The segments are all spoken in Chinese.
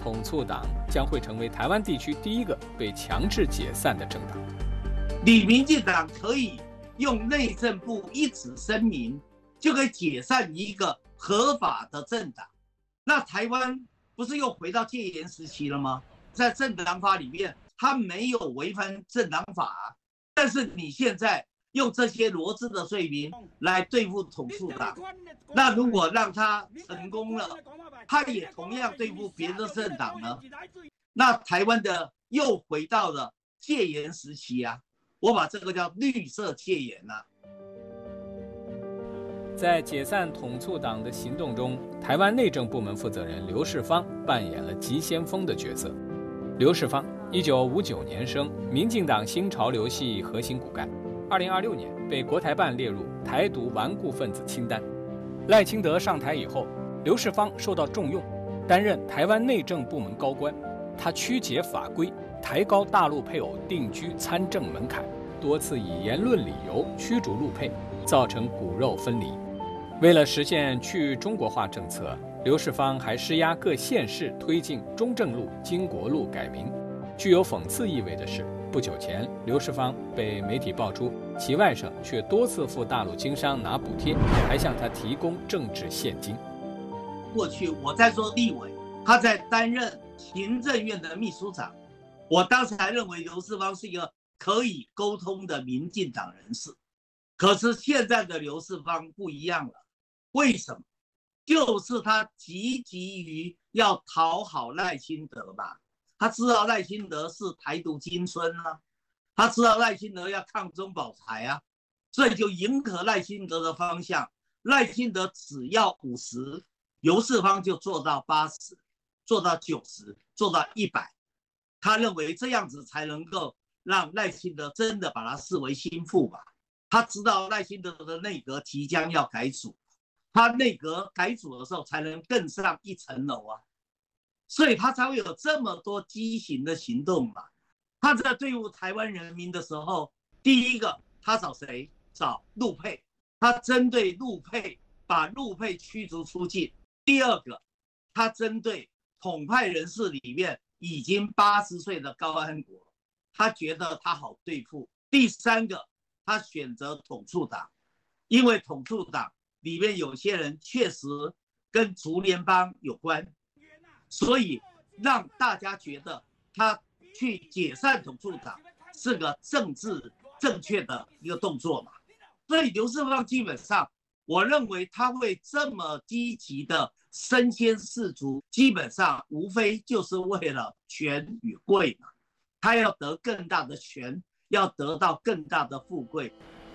统促党将会成为台湾地区第一个被强制解散的政党。 你民进党可以用内政部一纸声明，就可以解散一个合法的政党。那台湾不是又回到戒严时期了吗？在政党法里面，它没有违反政党法，但是你现在用这些罗织的罪名来对付统促党，那如果让他成功了，他也同样对付别的政党呢？那台湾的又回到了戒严时期啊！我把这个叫绿色戒严啊。 在解散统促党的行动中，台湾内政部门负责人刘世芳扮演了急先锋的角色。刘世芳1959年生，民进党新潮流系核心骨干。2026年被国台办列入台独顽固分子清单。赖清德上台以后，刘世芳受到重用，担任台湾内政部门高官。他曲解法规，抬高大陆配偶定居参政门槛，多次以言论理由驱逐陆配，造成骨肉分离。为了实现去中国化政策，刘世芳还施压各县市推进中正路、经国路改名。具有讽刺意味的是，不久前刘世芳被媒体爆出，其外甥却多次赴大陆经商拿补贴，还向他提供政治现金。 过去我在做立委，他在担任行政院的秘书长，我当时还认为刘世芳是一个可以沟通的民进党人士。可是现在的刘世芳不一样了，为什么？就是他急于要讨好赖清德吧。他知道赖清德是台独金孙啊，他知道赖清德要抗中保台啊，所以就迎合赖清德的方向。赖清德只要50，刘世芳就做到80，做到90，做到100。他认为这样子才能够让赖清德真的把他视为心腹吧。他知道赖清德的内阁即将要改组，他内阁改组的时候才能更上一层楼啊。所以他才会有这么多畸形的行动嘛。他在对付台湾人民的时候，第一个他找谁？找陆配，他针对陆配，把陆配驱逐出境。第二个，他针对统派人士里面已经80岁的高安国，他觉得他好对付。第三个，他选择统促党，因为统促党里面有些人确实跟竹联帮有关，所以让大家觉得他去解散统促党是个政治正确的一个动作嘛。所以刘世芳基本上，我认为他会这么积极的身先士卒，基本上无非就是为了权与贵嘛。他要得更大的权，要得到更大的富贵。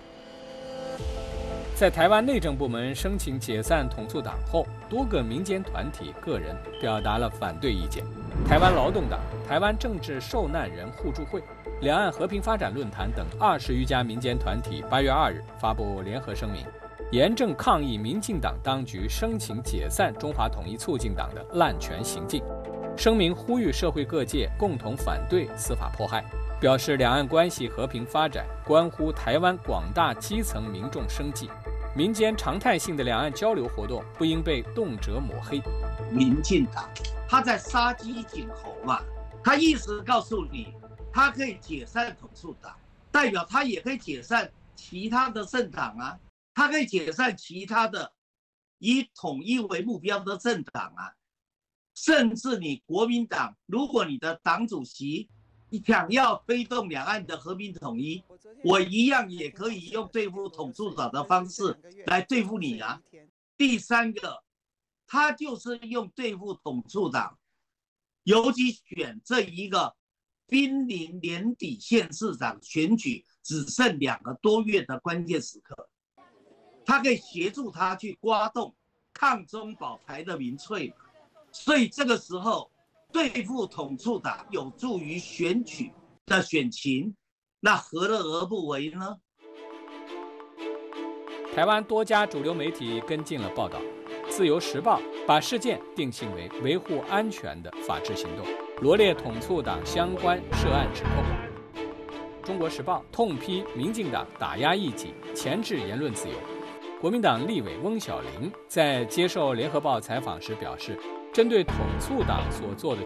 在台湾内政部门申请解散统促党后，多个民间团体、个人表达了反对意见。台湾劳动党、台湾政治受难人互助会、两岸和平发展论坛等20余家民间团体8月2日发布联合声明，严正抗议民进党当局申请解散中华统一促进党的滥权行径。声明呼吁社会各界共同反对司法迫害，表示两岸关系和平发展关乎台湾广大基层民众生计，民间常态性的两岸交流活动不应被动辄抹黑。 民进党他在杀鸡儆猴嘛，他意思告诉你，他可以解散统促党，代表他也可以解散其他的政党啊，他可以解散其他的以统一为目标的政党啊，甚至你国民党，如果你的党主席想要推动两岸的和平统一，我一样也可以用对付统促党的方式来对付你啊。第三个，他就是用对付统促党，尤其选这一个濒临年底县市长选举只剩2个多月的关键时刻，他可以协助他去刮动抗中保台的民粹，所以这个时候对付统促党有助于选举的选情，那何乐而不为呢？ 台湾多家主流媒体跟进了报道，《自由时报》把事件定性为维护安全的法治行动，罗列统促党相关涉案指控。《中国时报》痛批民进党打压异己，钳制言论自由。国民党立委翁小玲在接受联合报采访时表示，针对统促党所做的